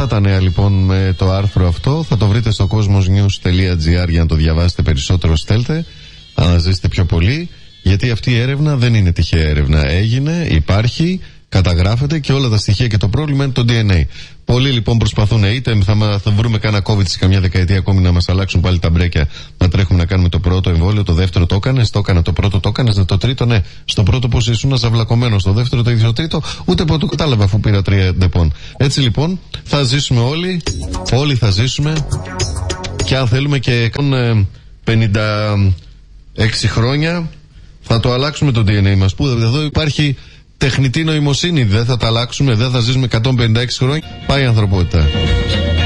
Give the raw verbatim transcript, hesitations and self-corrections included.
Αυτά τα νέα λοιπόν με το άρθρο αυτό. Θα το βρείτε στο cosmosnews τελεία gr για να το διαβάσετε περισσότερο, στέλτε, αναζήσετε πιο πολύ. Γιατί αυτή η έρευνα δεν είναι τυχαία έρευνα. Έγινε, υπάρχει, καταγράφεται και όλα τα στοιχεία και το πρόβλημα είναι το ντι εν έι. Πολλοί λοιπόν προσπαθούν, είτε θα, θα βρούμε κάνα COVID σε καμιά δεκαετία ακόμη να μας αλλάξουν πάλι τα μπρέκια, να τρέχουμε να κάνουμε το πρώτο εμβόλιο, το δεύτερο το έκανες, το έκανα, το πρώτο το έκανες, το τρίτο ναι. Στο πρώτο πως ήσουν ζαυλακωμένος, στο δεύτερο το ίδιο, στο τρίτο ούτε πρώτο κατάλαβα αφού πήρα τρία ντεπών. Έτσι λοιπόν θα ζήσουμε όλοι, όλοι θα ζήσουμε και αν θέλουμε και πενήντα έξι χρόνια θα το αλλάξουμε το ντι εν έι μας, που εδώ υπάρχει τεχνητή νοημοσύνη, δεν θα τα αλλάξουμε, δεν θα ζήσουμε εκατόν πενήντα έξι χρόνια. Πάει η ανθρωπότητα.